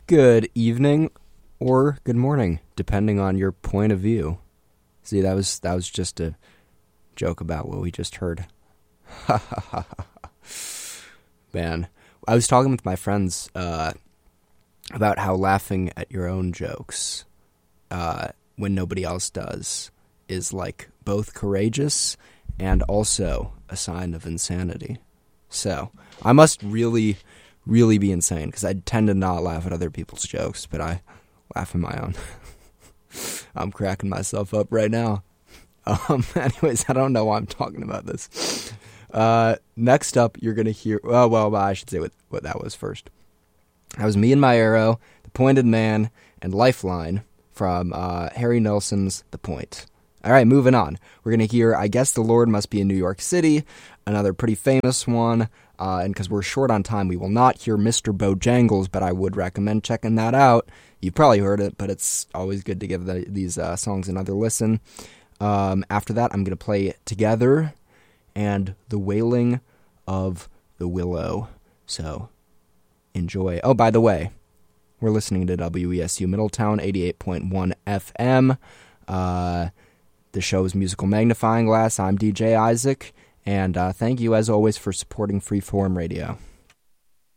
Good evening or good morning, depending on your point of view. See, that was just a joke about what we just heard. Man, I was talking with my friends about how laughing at your own jokes when nobody else does is like both courageous and also a sign of insanity. So I must really be insane, because I tend to not laugh at other people's jokes, but I laugh at my own. I'm cracking myself up right now. Anyways, I don't know why I'm talking about this. Next up, you're going to hear... Well, I should say what that was first. That was Me and My Arrow, The Pointed Man, and Lifeline from Harry Nilsson's The Point. All right, moving on. We're going to hear I Guess the Lord Must Be in New York City, another pretty famous one. And because we're short on time, we will not hear Mr. Bojangles, but I would recommend checking that out. You've probably heard it, but it's always good to give these songs another listen. After that, I'm going to play Together and The Wailing of the Willow. So enjoy. Oh, by the way, we're listening to WESU Middletown 88.1 FM. The show is Musical Magnifying Glass. I'm DJ Isaac. And thank you, as always, for supporting Freeform Radio.